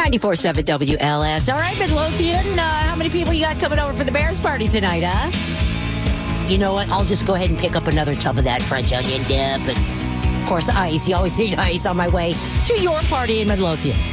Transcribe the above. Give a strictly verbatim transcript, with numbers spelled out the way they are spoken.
ninety-four point seven W L S. All right, Midlothian, uh, how many people you got coming over for the Bears party tonight, huh? You know what? I'll just go ahead and pick up another tub of that French onion dip. And, of course, ice. You always need ice on my way to your party in Midlothian.